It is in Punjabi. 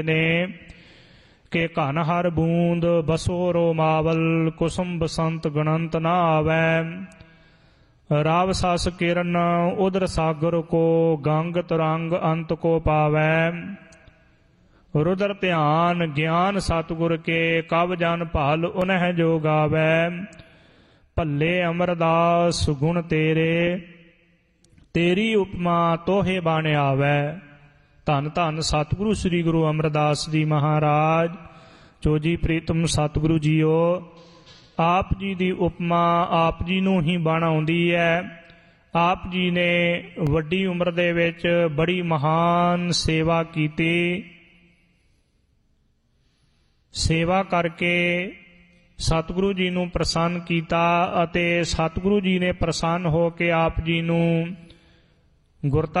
ਨੇ ਕਿ ਘਨ ਹਰ ਬੂੰਦ ਬਸੋ ਰੋਮਾਵਲ ਕੁਸੁਮ ਬਸੰਤ ਗਣੰਤ ਨਾ ਆਵੈ। ਰਾਵ ਸਸ ਕਿਰਨ ਉਦਰ ਸਾਗਰ ਕੋ ਗੰਗ ਤਰੰਗ ਅੰਤ ਕੋ ਪਾਵੈ। ਰੁਦਰ ਧਿਆਨ ਗਿਆਨ ਸਤਿਗੁਰ ਕੇ ਕਵ ਜਨ ਭਲ ਉਨਹਿ ਜੋ ਗਾਵੈ। ਭੱਲੇ ਅਮਰਦਾਸ ਗੁਣ ਤੇਰੇ ਤੇਰੀ ਉਪਮਾ ਤੋਹੇ ਬਣ ਆਵੈ। ਧੰਨ ਧੰਨ ਸਤਿਗੁਰੂ ਸ੍ਰੀ ਗੁਰੂ ਅਮਰਦਾਸ ਜੀ ਮਹਾਰਾਜ। ਜੋ ਜੀ ਪ੍ਰੀਤਮ ਸਤਿਗੁਰੂ ਜੀਓ, ਆਪ ਜੀ ਦੀ ਉਪਮਾ ਆਪ ਜੀ ਨੂੰ ਹੀ ਬਣ ਆਉਂਦੀ ਹੈ। ਆਪ ਜੀ ਨੇ ਵੱਡੀ ਉਮਰ ਦੇ ਵਿੱਚ ਬੜੀ ਮਹਾਨ ਸੇਵਾ ਕੀਤੀ। ਸੇਵਾ ਕਰਕੇ ਸਤਿਗੁਰੂ ਜੀ ਨੂੰ ਪ੍ਰਸੰਨ ਕੀਤਾ ਅਤੇ ਸਤਿਗੁਰੂ ਜੀ ਨੇ ਪ੍ਰਸੰਨ ਹੋ ਕੇ ਆਪ ਜੀ ਨੂੰ ਗੁਰਤਾ